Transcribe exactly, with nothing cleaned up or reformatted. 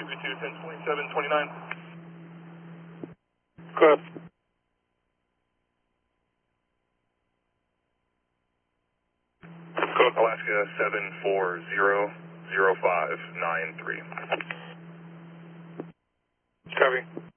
three two, ten twenty-seven, twenty-nine. Good. Cook, Alaska seven four zero zero five nine three. Copy.